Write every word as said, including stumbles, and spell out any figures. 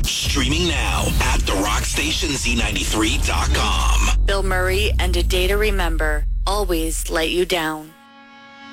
Streaming now at the rock station Z ninety-three dot com. Bill Murray and A Day to Remember always let you down.